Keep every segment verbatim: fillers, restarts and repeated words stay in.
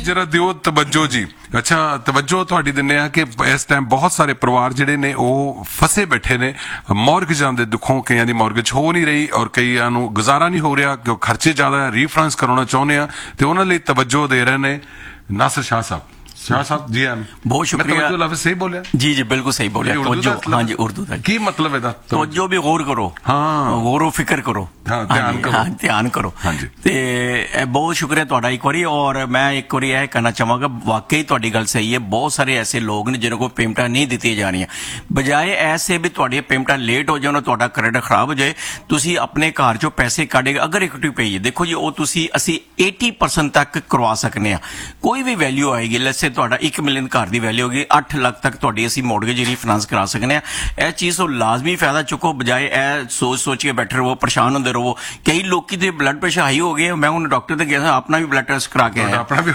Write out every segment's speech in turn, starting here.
जरा दिओ तवज्जो जी। अच्छा तवज्जो तुहाडी दिन्ने आ कि इस टाइम बहुत सारे परिवार जिहड़े ने ਉਹ फसे बैठे ने मॉर्गेजां दे दुखों, कईयां दी मॉर्गेज हो नहीं रही और कईयां नूं गुजारा नहीं हो रहा कि खर्चे ज्यादा रीफाइनेंस कराउणा चाहुंदे आ ते उन्हां लई तवज्जो दे रहे ने नासिर शाह साहब। शाह साहब जी हाँ, बहुत शुक्रिया। लफ्ज़ सही बोलिया जी जी बिल्कुल सही बोलिया। तवज्जो, हाँ जी उर्दू का की मतलब है? तवज्जो भी गौर करो, हाँ गौर फिक्र करो, हाँ ध्यान करो, हाँ ध्यान करो। हाँ जी ते बहुत शुक्रिया तुहाडा एक बारी। और मैं एक बारी यह कहना चाहांगा वाकई तुहाडी गल सही है। बहुत सारे ऐसे लोग ने जिन्हों को पेमेंटां नहीं दित्तियां जाणियां, बजाए ऐसे भी तुहाडी पेमेंटां लेट हो जाण, तुहाडा क्रेडिट खराब हो जाए, तुसीं अपने घर चों पैसे कढ के अगर इक्विटी पई है, देखो जी वो तुसीं असीं अस्सी परसेंट तक करवा सकने आ। कोई भी वैल्यू आएगी, लेट्स से तुहाडा एक मिलियन घर की वैल्यू होगी, अठ लाख तक तुहाडी असीं मॉर्गेज रीफाइनेंस करा सकने। यह चीज़ तो लाजमी फायदा चुको, बजाए ए सोच सोच के बैठे रहो, परेशान होंदे रहो। कई लोग की ब्लड प्रेशर हाई हो गए, मैं उन्हें डॉक्टर तक गया, अपना भी ब्लड टेस्ट करा के आया, अपना भी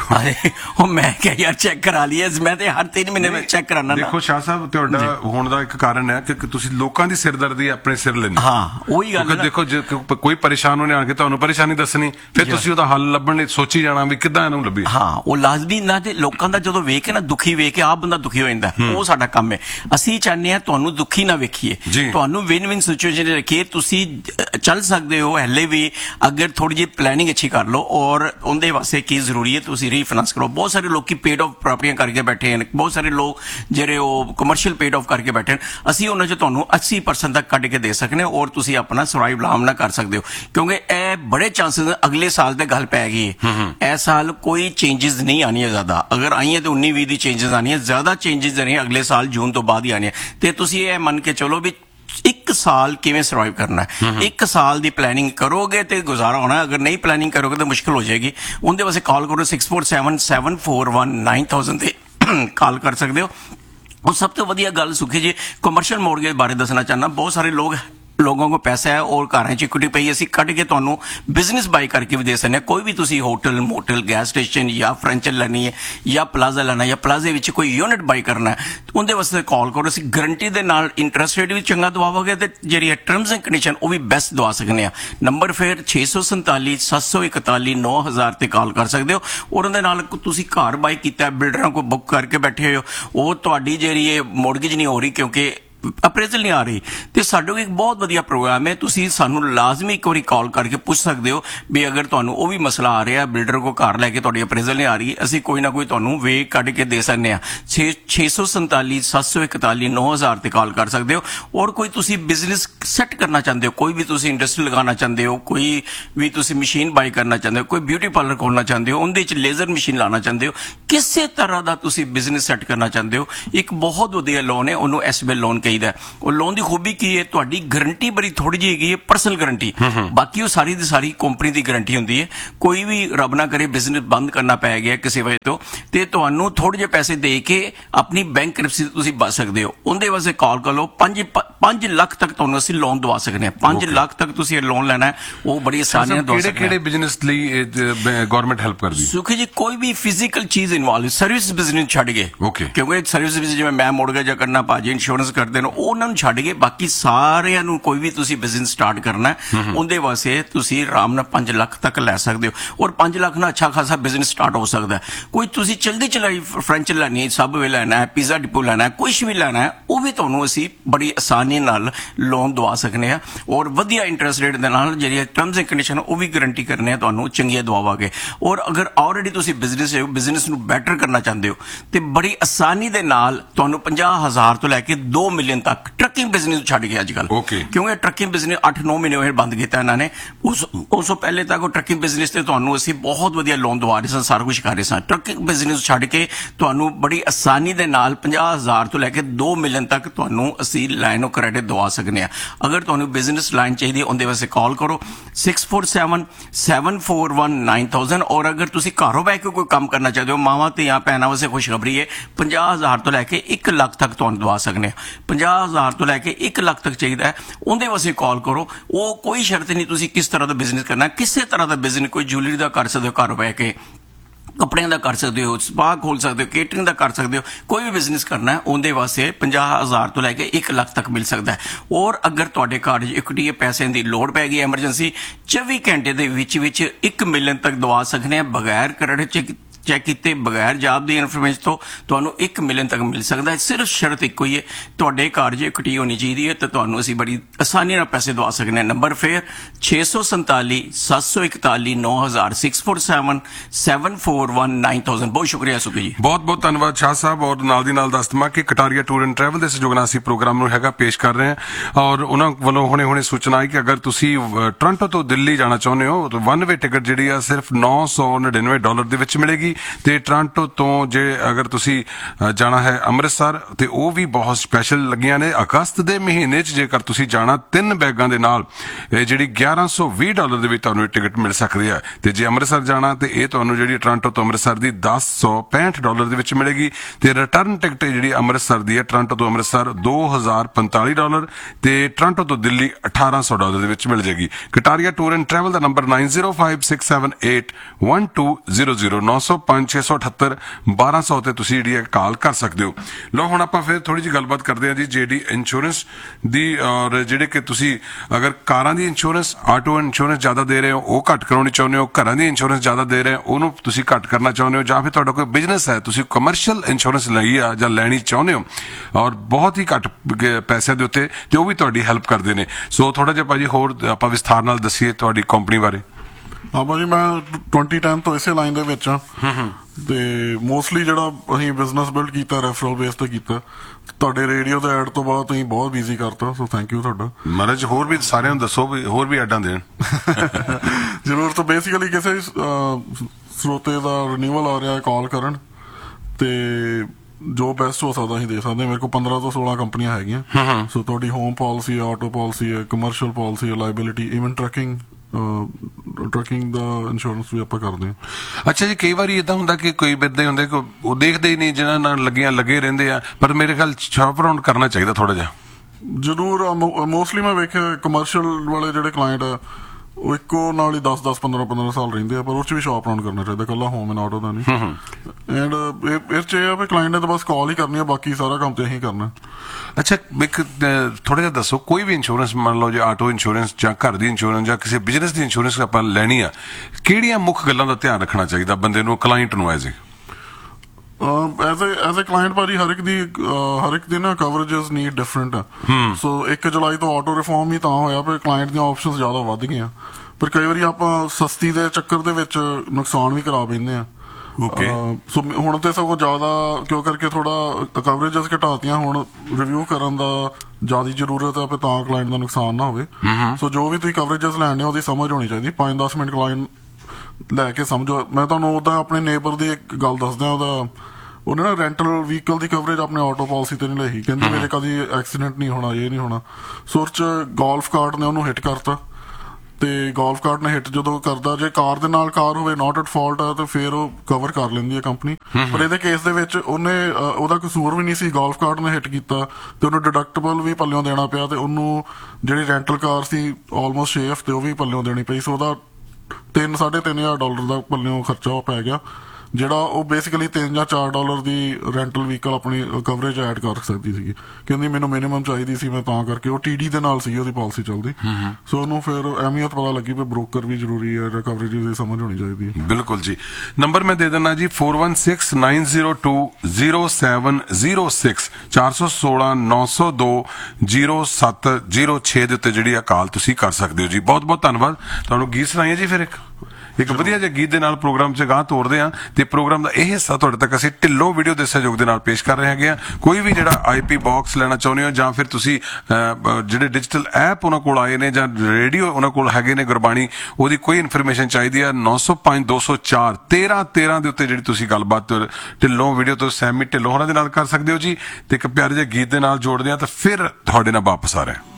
मैं क्या यार चेक करा लिया, मैं तो हर तीन महीने में चेक कराना। देखो शाह साहब तुहाडा होण दा एक कारण है कि तुसीं लोकां दी सिरदर्दी अपने सिर लेनी। हाँ वही गल है। देखो जे कोई परेशान होने आके तुहानूं परेशानी दसनी, फिर तुसीं ओहदा हल लभण लई सोची जाना भी किद्दां इहनूं लभीए। हाँ वो लाजमी ना, ते लोकां दा जदों वेख के ना दुखी वेख के आप बंदा दुखी हो जाता है, वो साडा काम है। असीं चाहते हैं तुहानूं दुखी ना वेखीए, तुहानूं विन विन सिचुएशन रखिए। तुसीं चल सकते हो हले भी, अगर थोड़ी जी प्लानिंग अच्छी कर लो। और उनके वास्ते की जरूरी है, तुसीं रीफाइनेंस करो। बहुत सारे लोग पेड ऑफ प्रॉपर्टियां करके बैठे हैं, बहुत सारे लोग जिहड़े वो कमर्शियल पेड ऑफ करके बैठे हैं। असीं उन्हां चों तुहानूं अस्सी परसेंट तक कढ के दे सकने और तुसीं अपना सर्वाइव आराम नाल कर सकते हो, क्योंकि ए बड़े चांसेस अगले साल ते गल पै गई है। इस साल कोई चेंजेस नहीं आनी है ज्यादा, अगर आई है तो उन्नी भी दी चेंजेस आनी है, ज्यादा चेंजेस नहीं अगले साल जून तो बाद ही आनी है। तो तुसीं ये मन के चलो भी एक साल किवें सर्वाइव करना है, एक साल की प्लानिंग करोगे तो गुजारा होना, अगर नहीं प्लानिंग करोगे तो मुश्किल हो जाएगी। उनके वास्ते कॉल करो six four seven seven four one nine thousand से कॉल कर सकते हो। और सब तो वधिया गल सुखी जी कमर्शियल मॉर्गेज बारे दसना चाहना। बहुत सारे लोग लोगों को पैसा है और घर च इक्विटी पई, असीं कढ के तुहानूं बिजनेस बाई करके भी दे सकते हैं। कोई भी तुसीं होटल मोटल गैस स्टेशन या फ्रेंचाइज लैनी है या प्लाजा लेना या प्लाजे विच कोई यूनिट बाई करना है, तो उनके वास्ते कॉल करो। असीं गारंटी दे नाल इंटरस्ट रेट भी चंगा दवावांगे ते जिहड़ी टर्म्स एंड कंडीशन वो भी बेस्ट दवा सकने आ। नंबर फिर छे सौ संताली सत्त सौ इकताली नौ हज़ार ते कॉल कर सकते हो। और उहदे नाल तुसीं घर बाई कीता, बिल्डरां को बुक करके बैठे हो, वो तुहाडी जिहड़ी मॉर्गेज नहीं हो रही क्योंकि अप्रेजल नहीं आ रही, तो साडे कोल एक बहुत वधिया प्रोग्राम है। तुसीं सानूं लाजमी एक बारी कॉल करके पूछ सकते हो भी अगर तुहानूं वो भी मसला आ रहा है, बिल्डर को घर लैके तुहाडी अप्रेजल नहीं आ रही, असीं कोई ना कोई तुहानूं वे कढ के दे सकने आ। छे छे सौ संताली सत्त सौ इकताली नौ हज़ार ते कॉल कर सकते हो। और कोई तुसीं बिजनेस सैट करना चाहते हो, कोई भी तुसीं इंडस्ट्री लगाना चाहते हो, कोई भी तुसीं मशीन बाई करना चाहते हो, कोई ब्यूटी पार्लर खोलना चाहते हो, उनदे च लेजर मशीन लाना चाहते हो, किसी तरह का तुसीं बिजनेस सैट करना चाहते हो, एक बहुत वधिया लोन है, उन्होंने एस बी लोन कही दा। और लोन की खूबी की है, तुहाडी गारंटी बड़ी थोड़ी जी हैगी है, पर्सनल गारंटी, बाकी वो सारी दी सारी कंपनी की गारंटी होंदी है। कोई भी रब ना करे बिजनेस बंद करना पै गया किसी वजह तो, ते तुहानूं थोड़े जे पैसे दे के अपनी बैंक करप्सी तुसीं बच सकते हो। उनदे वास्ते कॉल कर लो, पंज पंज लाख तक तुहानूं असीं लोन दवा सकने हैं। पांच लाख तक तुसीं लोन लेना है, वो बड़ी आसानी नाल दवा सकते हैं। किहड़े बिजनेस लई गवर्नमेंट हेल्प करदी? सुखी जी कोई भी फिजिकल चीज इन्वॉल्व, सर्विस बिजनेस छड्ड के, क्योंकि सर्विस बिजनेस जिवें मैं मोड़गेज करना, भाजी इंश्योरेंस करते हैं, उन्होंने छड्ड के बाकी सारिਆਂ ਨੂੰ कोई भी तुसीं बिजनेस स्टार्ट करना है, उनके वास्ते तुसीं आराम नाल पांच लाख तक लै सकते हो। और पांच लाख नाल अच्छा खासा बिजनेस स्टार्ट हो सकता है। कोई तुसीं चलदी चलाई फ्रेंच लैनी है, सबवे लेना है, पिज़्ज़ा डिपो लेना है, कुछ भी लेना है, वो भी तुहानूं असीं बड़ी आसानी नाल लोन दवा सकने हैं। और वधिया इंटरस्ट रेट दे नाल जिहड़ी टर्म्स एंड कंडीशन वो भी गारंटी करने हैं, तुहानूं चंगियां दवावांगे। और अगर ऑलरेडी तुसीं बिजनेस है, बिजनेस नूं बैटर करना चाहते हो, तो बड़ी आसानी दे नाल तुहानूं पचास हज़ार तो लैके दो मिलियन तक ट्रकिंग बिजनेस छड्ड के अजकल, क्योंकि ट्रकिंग बिजनेस अठ नौ महीने होए बंद किया इन्होंने। उस उस पहले तक वो ट्रकिंग बिजनेस से तुहानूं असीं बहुत वधिया लोन दवा रहे सन, सारा कुछ कर रहे सन। ट्रकिंग बिजनेस छड्ड के तुहानूं बड़ी आसानी दे नाल पचास हज़ार तो लैके दो मिलियन तक तुहानूं असीं लाइन ऑफ क्रेडिट दवा सकने आ। अगर तुहानूं बिजनेस लाइन चाहिए उनके वास्ते कॉल करो six four seven seven four one nine thousand. और अगर तुसीं घरों बह के कोई काम करना चाहते हो, मावां धीआं भैणां वास्ते खुशखबरी है, पचास हज़ार तो लैके एक लाख तक तुहानूं दवा सकने। पचास हज़ार तो लैके एक लाख तक चाहिए है, उनके वास्ते कॉल करो। वो कोई शर्त नहीं तुसीं किस तरह का बिजनेस करना है, किसी तरह का बिजनेस, कोई ज्वेलरी का कर सकते हो, घर बह के कपड़े का कर सकते हो, स्पा खोल सकते हो, केटरिंग का कर सकते हो, कोई भी बिजनेस करना है उनके वास्ते पचास हज़ार तो लैके एक लाख तक मिल सकता है। और अगर तुहाडे घर इक्विटी पैसे की लोड़ पै गई एमरजेंसी, चौबी घंटे के विच विच एक मिलियन तक दवा सकने बगैर क्रेडिट ਚੈੱਕ ਕੀਤੇ ਬਗੈਰ ਜਾਬ ਦੀ ਇਨਫੋਰਮੇਸ਼ਨ ਤੋਂ ਤੁਹਾਨੂੰ ਇੱਕ ਮਿਲੀਅਨ ਤੱਕ ਮਿਲ ਸਕਦਾ ਹੈ। ਸਿਰਫ ਸ਼ਰਤ ਇੱਕੋ ਹੀ ਹੈ, ਤੁਹਾਡੇ ਘਰ ਜੇ ਇਕੱਠੀ ਹੋਣੀ ਚਾਹੀਦੀ ਹੈ ਤਾਂ ਤੁਹਾਨੂੰ ਅਸੀਂ ਬੜੀ ਆਸਾਨੀ ਨਾਲ ਪੈਸੇ ਦਵਾ ਸਕਦੇ ਹਾਂ। ਨੰਬਰ ਫੇਰ ਛੇ ਸੌ ਸੰਤਾਲੀ ਸੱਤ ਸੌ ਇਕਤਾਲੀ ਨੌ ਹਜ਼ਾਰ six four seven seven four one nine thousand. ਬਹੁਤ ਸ਼ੁਕਰੀਆ ਸੁਖੀ ਜੀ, ਬਹੁਤ ਬਹੁਤ ਧੰਨਵਾਦ ਸ਼ਾਹ ਸਾਹਿਬ। ਔਰ ਨਾਲ ਦੀ ਨਾਲ ਦੱਸ ਦਵਾਂ ਕਿ ਕਟਾਰੀਆ ਟੂਰ ਐਂਡ ਟਰੈਵਲ ਦੇ ਸਹਿਯੋਗ ਨਾਲ ਅਸੀਂ ਪ੍ਰੋਗਰਾਮ ਨੂੰ ਹੈਗਾ ਪੇਸ਼ ਕਰ ਰਹੇ ਹਾਂ। ਔਰ ਉਹਨਾਂ ਵੱਲੋਂ ਹੁਣੇ ਹੁਣੇ ਸੂਚਨਾ ਹੈ ਕਿ ਅਗਰ ਤੁਸੀਂ ਟੋਰਾਂਟੋ ਤੋਂ ਦਿੱਲੀ ਜਾਣਾ ਚਾਹੁੰਦੇ ਹੋ ਤਾਂ ਵਨ ਵੇ ਟਿਕਟ ਜਿਹੜੀ ਆ ਸਿਰਫ ਨੌ ਸੌ ਨੜਿਨਵੇਂ ਡਾਲਰ ਦੇ ਵਿੱਚ ਮਿਲੇਗੀ। ਤੇ ਟੋਰਾਂਟੋ ਤੋਂ ਜੇ ਅਗਰ ਤੁਸੀਂ ਜਾਣਾ ਹੈ ਅੰਮ੍ਰਿਤਸਰ ਤੇ ਉਹ ਵੀ ਬਹੁਤ ਸਪੈਸ਼ਲ ਲੱਗੀਆਂ ਨੇ। ਅਗਸਤ ਦੇ ਮਹੀਨੇ 'ਚ ਜੇਕਰ ਤੁਸੀਂ ਜਾਣਾ ਤਿੰਨ ਬੈਗਾਂ ਦੇ ਨਾਲ ਇਹ ਜਿਹੜੀ ਗਿਆਰਾਂ ਸੌ ਵੀਹ ਡਾਲਰ ਦੇ ਵਿੱਚ ਤੁਹਾਨੂੰ ਇਹ ਟਿਕਟ ਮਿਲ ਸਕਦੀ ਹੈ। ਤੇ ਜੇ ਅੰਮ੍ਰਿਤਸਰ ਜਾਣਾ ਤੇ ਇਹ ਤੁਹਾਨੂੰ ਜਿਹੜੀ ਟੋਰਾਂਟੋ ਤੋਂ ਅੰਮ੍ਰਿਤਸਰ ਦੀ ਦਸ ਸੌ ਪੈਂਹਠ ਡਾਲਰ ਦੇ ਵਿੱਚ ਮਿਲੇਗੀ। ਤੇ ਰਿਟਰਨ ਟਿਕਟ ਜਿਹੜੀ ਅੰਮ੍ਰਿਤਸਰ ਦੀ ਹੈ ਟੋਰਾਂਟੋ ਤੋਂ ਅੰਮ੍ਰਿਤਸਰ ਦੋ ਹਜ਼ਾਰ ਪੰਤਾਲੀ ਡਾਲਰ ਤੇ ਟੋਰਾਂਟੋ ਤੋਂ ਦਿੱਲੀ ਅਠਾਰਾਂ ਸੌ ਡਾਲਰ ਦੇ ਵਿੱਚ ਮਿਲ ਜਾਏਗੀ। Kataria tour and travel the number nine zero five six seven eight one two zero zero ਨੌ ਸੌ ਪੰਜ ਛੇ ਸੌ ਅਠੱਤਰ ਬਾਰਾਂ ਸੌ ਤੇ ਤੁਸੀਂ ਜਿਹੜੀ ਕਾਲ ਕਰ ਸਕਦੇ ਹੋ। ਲੋ ਹੁਣ ਆਪਾਂ ਫਿਰ ਥੋੜੀ ਜਿਹੀ ਗੱਲਬਾਤ ਕਰਦੇ ਹਾਂ ਜੀ ਜੇਡੀ ਇੰਸ਼ੋਰੈਂਸ ਦੀ। ਔਰ ਜਿਹੜੇ ਕਿ ਤੁਸੀਂ ਅਗਰ ਕਾਰਾਂ ਦੀ ਇੰਸ਼ੋਰੈਂਸ ਆਟੋ ਇੰਸ਼ੋਰੈਂਸ ਜ਼ਿਆਦਾ ਦੇ ਰਹੇ ਹੋ ਉਹ ਘੱਟ ਕਰਾਉਣੀ ਚਾਹੁੰਦੇ ਹੋ, ਘਰਾਂ ਦੀ ਇੰਸ਼ੋਰੈਂਸ ਜ਼ਿਆਦਾ ਦੇ ਰਹੇ ਹੋ ਉਹਨੂੰ ਤੁਸੀਂ ਘੱਟ ਕਰਨਾ ਚਾਹੁੰਦੇ ਹੋ, ਜਾਂ ਫਿਰ ਤੁਹਾਡਾ ਕੋਈ ਬਿਜ਼ਨਸ ਹੈ ਤੁਸੀਂ ਕਮਰਸ਼ੀਅਲ ਇੰਸ਼ੋਰੈਂਸ ਲਈ ਆ ਜਾਂ ਲੈਣੀ ਚਾਹੁੰਦੇ ਹੋ ਔਰ ਬਹੁਤ ਹੀ ਘੱਟ ਪੈਸੇ ਦੇ ਉੱਤੇ ਤੇ ਉਹ ਵੀ ਤੁਹਾਡੀ ਹੈਲਪ ਕਰਦੇ ਨੇ। ਸੋ ਥੋੜਾ ਜਿਹਾ ਭਾਜੀ ਹੋਰ ਆਪਾਂ ਵਿਸਥਾਰ ਨਾਲ ਦੱਸੀਏ ਤੁਹਾਡੀ ਕੰਪਨੀ ਬਾਰੇ। ਹਾਂ ਭਾਜੀ, ਮੈਂ ਟਵੈਂਟੀ ਟੈਨ ਤੋਂ ਇਸੇ ਲਾਈਨ ਦੇ ਵਿੱਚ ਆ ਤੇ ਮੋਸਟਲੀ ਜਿਹੜਾ ਅਸੀਂ ਬਿਜ਼ਨਸ ਬਿਲਡ ਕੀਤਾ ਰੈਫਰਲ ਬੇਸ ਤੇ ਕੀਤਾ। ਤੁਹਾਡੇ ਰੇਡੀਓ ਦੇ ਐਡ ਤੋਂ ਬਾਅਦ ਤੁਸੀਂ ਬਹੁਤ ਬਿਜ਼ੀ ਕਰਤਾ, ਸੋ ਥੈਂਕ ਯੂ ਤੁਹਾਡਾ। ਮਹਾਰਾਜ ਹੋਰ ਵੀ ਸਾਰਿਆਂ ਨੂੰ ਦੱਸੋ ਵੀ ਹੋਰ ਵੀ ਐਡਾਂ ਦੇਣ ਜ਼ਰੂਰ। ਤਾਂ ਬੇਸਿਕਲੀ ਕਿਸੇ ਸਰੋਤੇ ਦਾ ਰਿਨਿਊਅਲ ਆ ਰਿਹਾ ਕਾਲ ਕਰਨ ਤੇ ਜੋ ਬੈਸਟ ਹੋ ਸਕਦਾ ਅਸੀਂ ਦੇ ਸਕਦੇ ਹਾਂ। ਮੇਰੇ ਕੋਲ ਪੰਦਰਾਂ ਤੋਂ ਸੋਲਾਂ ਕੰਪਨੀਆਂ ਹੈਗੀਆਂ। ਸੋ ਤੁਹਾਡੀ ਹੋਮ ਪਾਲਿਸੀ ਹੈ, ਆਟੋ ਪਾਲਿਸੀ ਹੈ, ਕਮਰਸ਼ੀਅਲ ਪਾਲਿਸੀ ਹੈ, ਲਾਇਬਿਲਿਟੀ, ਈਵਨ ਟਰੱਕਿੰਗ ਟਰੱਕਿੰਗ ਦਾ ਇੰਸ਼ੋਰੈਂਸ ਵੀ ਆਪਾਂ ਕਰਦੇ ਹਾਂ। ਅੱਛਾ ਜੀ, ਕਈ ਵਾਰੀ ਇਦਾਂ ਹੁੰਦਾ ਕਿ ਕੋਈ ਬੰਦੇ ਹੁੰਦੇ ਕਿ ਉਹ ਦੇਖਦੇ ਹੀ ਨਹੀਂ, ਜਿਹਨਾਂ ਨਾਲ ਲੱਗੀਆਂ ਲੱਗੇ ਰਹਿੰਦੇ ਆ, ਪਰ ਮੇਰੇ ਖਿਆਲ ਸ਼ਾਪ ਅਰਾਊਂਡ ਕਰਨਾ ਚਾਹੀਦਾ ਥੋੜਾ ਜਿਹਾ। ਜ਼ਰੂਰ। ਮੋਸਟਲੀ ਮੈਂ ਵੇਖਿਆ ਕਮਰਸ਼ੀਅਲ ਵਾਲੇ ਜਿਹੜੇ ਕਲਾਇੰਟ ਆ ਉਹ ਇੱਕੋ ਨਾਲ ਹੀ ਦਸ ਦਸ ਪੰਦਰਾਂ ਪੰਦਰਾਂ ਸਾਲ ਰਹਿੰਦੇ ਆ, ਪਰ ਉਹ 'ਚ ਵੀ ਸ਼ਾਪ ਅਰਾਊਂਡ ਕਰਨਾ ਚਾਹੀਦਾ, ਇਕੱਲਾ ਹੋਮ ਐਂਡ ਆਟੋ ਦਾ ਨਹੀਂ। ਐਂਡ ਇਹ 'ਚ ਇਹ ਆ ਵੀ ਕਲਾਇੰਟ ਨੇ ਤਾਂ ਬਸ ਕਾਲ ਹੀ ਕਰਨੀ ਆ, ਬਾਕੀ ਸਾਰਾ ਕੰਮ ਤੇ ਅਸੀਂ ਕਰਨਾ। ਅੱਛਾ, ਇੱਕ ਥੋੜਾ ਜਿਹਾ ਦੱਸੋ, ਕੋਈ ਵੀ ਇੰਸ਼ੋਰੈਂਸ ਮੰਨ ਲਓ ਜੇ ਆਟੋ ਇੰਸ਼ੋਰੈਂਸ ਜਾਂ ਘਰ ਦੀ ਇੰਸ਼ੋਰੈਂਸ ਜਾਂ ਕਿਸੇ ਬਿਜ਼ਨਸ ਦੀ ਇੰਸ਼ੋਰੈਂਸ ਆਪਾਂ ਲੈਣੀ ਆ, ਕਿਹੜੀਆਂ ਮੁੱਖ ਗੱਲਾਂ ਦਾ ਧਿਆਨ ਰੱਖਣਾ ਚਾਹੀਦਾ ਬੰਦੇ ਨੂੰ, ਕਲਾਇੰਟ ਨੂੰ as a as a as a client ਭਾਜੀ? ਹਰ ਇੱਕ ਦੀ ਹਰ ਇੱਕ ਦੀ ਨਾ ਕਵਰੇਜਸ ਨੀਡ ਡਿਫਰੈਂਟ ਆ। ਸੋ ਇੱਕ ਜੁਲਾਈ ਤੋਂ ਆਟੋ ਰਿਫਾਰਮ ਹੀ ਤਾਂ ਹੋਇਆ ਵੀ ਕਲਾਇੰਟ ਦੀਆਂ ਆਪਸ਼ਨਸ ਜ਼ਿਆਦਾ ਵੱਧ ਗਈਆਂ, ਪਰ ਕਈ ਵਾਰੀ ਆਪਾਂ ਸਸਤੀ ਦੇ ਚੱਕਰ ਦੇ ਵਿੱਚ ਨੁਕਸਾਨ ਵੀ ਕਰਾ ਪੈਂਦੇ ਆ। ਸੋ ਹੁਣ ਤੇ ਸਗੋਂ ਜ਼ਿਆਦਾ ਕਿਉਂ ਕਰਕੇ ਥੋੜਾ ਕਵਰੇਜਸ ਘਟਾਤੀਆਂ, ਹੁਣ ਰਿਵਿਊ ਕਰਨ ਦਾ ਜ਼ਿਆਦਾ ਜ਼ਰੂਰਤ ਹੈ ਵੀ ਤਾਂ ਕਲਾਇੰਟ ਦਾ ਨੁਕਸਾਨ ਨਾ ਹੋਵੇ। ਸੋ ਜੋ ਵੀ ਤੁਸੀਂ ਕਵਰੇਜਸ ਲੈਣੇ ਉਹਦੀ ਸਮਝ ਹੋਣੀ ਚਾਹੀਦੀ। ਪੰਜ ਦਸ ਮਿੰਟ ਕਲਾਇੰਟ ਲੈ ਕੇ ਸਮਝੋ। ਮੈਂ ਤੁਹਾਨੂੰ ਉਹਦਾ ਆਪਣੇ ਨੇਬਰ ਦੀ ਇੱਕ ਗੱਲ ਦੱਸਦਾ। ਉਹਦਾ ਉਹਨੇ ਨਾ ਰੈਂਟਲ ਵਹੀਕਲ ਦੀ ਕਵਰੇਜ ਆਪਣੇ ਆਟੋ ਪਾਲਿਸੀ ਤੇ ਨਹੀਂ ਲਈ, ਕਹਿੰਦੀ ਮੇਰੇ ਕਦੀ ਐਕਸੀਡੈਂਟ ਨਹੀਂ ਹੋਣਾ, ਇਹ ਨਹੀਂ ਹੋਣਾ। ਸੋ ਉਹ 'ਚ ਗੋਲਫ ਕਾਰਟ ਨੇ ਉਹਨੂੰ ਹਿੱਟ ਕਰਤਾ ਤੇ ਗੋਲਫ ਕਾਰਟ ਨੇ ਹਿੱਟ ਜਦੋਂ ਕਰਦਾ, ਜੇ ਕਾਰ ਦੇ ਨਾਲ ਕਾਰ ਹੋਵੇ ਨਾਟ ਐਟ ਫਾਲਟ ਆ ਤੇ ਫਿਰ ਉਹ ਕਵਰ ਕਰ ਲੈਂਦੀ ਹੈ ਕੰਪਨੀ। ਪਰ ਇਹਦੇ ਕੇਸ ਦੇ ਵਿੱਚ ਉਹਨੇ ਉਹਦਾ ਕਸੂਰ ਵੀ ਨਹੀਂ ਸੀ, ਗੋਲਫ ਕਾਰਟ ਨੇ ਹਿੱਟ ਕੀਤਾ ਤੇ ਉਹਨੂੰ ਡਿਡਕਟੇਬਲ ਵੀ ਪੱਲਿਓਂ ਦੇਣਾ ਪਿਆ ਤੇ ਉਹਨੂੰ ਜਿਹੜੀ ਰੈਂਟਲ ਕਾਰ ਸੀ ਆਲਮੋਸਟ ਛੇ ਹਫ਼ਤੇ ਉਹ ਵੀ ਪੱਲਿਓਂ ਦੇਣੀ ਪਈ। ਸੋ ਉਹਦਾ ਤਿੰਨ ਸਾਢੇ ਤਿੰਨ ਹਜ਼ਾਰ ਡਾਲਰ ਦਾ ਪੱਲਿਓਂ ਖਰਚਾ ਪੈ ਗਿਆ, ਜਿਹੜਾ ਉਹ ਬੇਸਿਕਲੀ ਤਿੰਨ ਜਾਂ ਚਾਰ ਡਾਲਰ ਦੀ ਰੈਂਟਲ ਵਹੀਕਲ ਆਪਣੀ ਕਵਰੇਜ ਐਡ ਕਰ ਸਕਦੀ ਸੀਗੀ। ਕਹਿੰਦੀ ਮੈਨੂੰ ਮਿਨੀਮਮ ਚਾਹੀਦੀ ਸੀ, ਮੈਂ ਤਾਂ ਕਰਕੇ ਉਹ ਟੀਡੀ ਦੇ ਨਾਲ ਸੀ ਉਹਦੀ ਪਾਲਿਸੀ ਚੱਲਦੀ। ਸੋ ਉਹਨੂੰ ਫਿਰ ਅਹਿਮੀਅਤ ਪਤਾ ਲੱਗੀ ਵੀ ਬ੍ਰੋਕਰ ਵੀ ਜ਼ਰੂਰੀ ਹੈ, ਕਵਰੇਜ ਦੀ ਸਮਝ ਹੋਣੀ ਚਾਹੀਦੀ ਹੈ। ਬਿਲਕੁਲ ਜੀ। ਨੰਬਰ ਮੈਂ ਦੇ ਦਿੰਦਾ ਜੀ four one six nine zero two zero seven zero six ਚਾਰ ਸੌ ਸੋਲਾਂ ਨੌ ਸੌ ਦੋ ਜ਼ੀਰੋ ਸੱਤ ਜ਼ੀਰੋ ਛੇ ਦੇ ਉੱਤੇ ਜਿਹੜੀ ਆ ਕਾਲ ਤੁਸੀਂ ਕਰ ਸਕਦੇ ਹੋ ਜੀ। ਬਹੁਤ ਬਹੁਤ ਧੰਨਵਾਦ। ਤੁਹਾਨੂੰ ਗੀਤ ਸੁਣਾਈਏ ਜੀ ਫਿਰ ਇੱਕ ਇੱਕ ਵਧੀਆ ਜਿਹਾ ਗੀਤ ਦੇ ਨਾਲ ਪ੍ਰੋਗਰਾਮ 'ਚ ਗਾਹ ਤੋਰਦੇ ਹਾਂ ਤੇ ਪ੍ਰੋਗਰਾਮ ਦਾ ਇਹ ਹਿੱਸਾ ਤੁਹਾਡੇ ਤੱਕ ਅਸੀਂ ਢਿੱਲੋਂ ਵੀਡੀਓ ਦੇ ਸਹਿਯੋਗ ਦੇ ਨਾਲ ਪੇਸ਼ ਕਰ ਰਹੇ ਹੈਗੇ ਆ। ਕੋਈ ਵੀ ਜਿਹੜਾ ਆਈ ਪੀ ਬਾਕਸ ਲੈਣਾ ਚਾਹੁੰਦੇ ਹੋ ਜਾਂ ਫਿਰ ਤੁਸੀਂ ਜਿਹੜੇ ਡਿਜੀਟਲ ਐਪ ਉਹਨਾਂ ਕੋਲ ਆਏ ਨੇ ਜਾਂ ਰੇਡੀਓ ਉਹਨਾਂ ਕੋਲ ਹੈਗੇ ਨੇ ਗੁਰਬਾਣੀ, ਉਹਦੀ ਕੋਈ ਇਨਫੋਰਮੇਸ਼ਨ ਚਾਹੀਦੀ ਆ, ਨੌ ਸੌ ਪੰਜ ਦੋ ਸੌ ਚਾਰ ਤੇਰਾਂ ਤੇਰਾਂ ਦੇ ਉੱਤੇ ਜਿਹੜੀ ਤੁਸੀਂ ਗੱਲਬਾਤ ਢਿੱਲੋਂ ਵੀਡੀਓ ਤੋਂ ਸੈਮੀ ਢਿੱਲੋਂ ਹੋਰਾਂ ਦੇ ਨਾਲ ਕਰ ਸਕਦੇ ਹੋ ਜੀ। ਤੇ ਇੱਕ ਪਿਆਰੇ ਜਿਹੇ ਗੀਤ ਦੇ ਨਾਲ ਜੋੜਦੇ ਹਾਂ ਤਾਂ ਫਿਰ ਤੁਹਾਡੇ ਨਾਲ ਵਾਪਸ ਆ ਰਹੇ